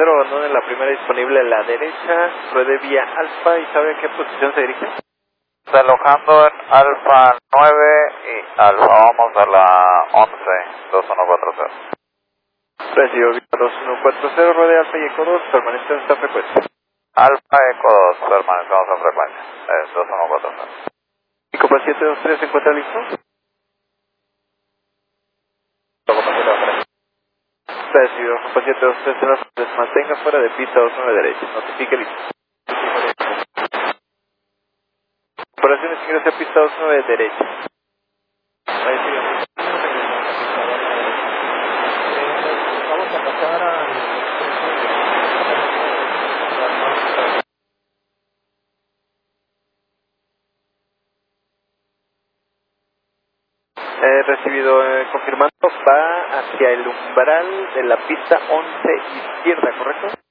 450, abandone la primera disponible a la derecha, ruede vía Alfa y ¿sabe a qué posición se dirige? Alojando en Alfa 9 y Alfa, vamos a la 11, 2140. Recibo vía 2140, ruede Alfa y Eco 2, permanece en esta frecuencia. Alfa Eco 2, permanecemos en frecuencia, 2140. ¿Y Copa 723 se encuentra listo? Recibido, Copa 723, mantenga fuera de pista 29 derecha, notifique listo. Operaciones ingresa a pista 29 derecha. Ahí sí. Vamos a pasar a... Recibido, confirmando, va hacia el umbral de la pista 11 izquierda, ¿correcto?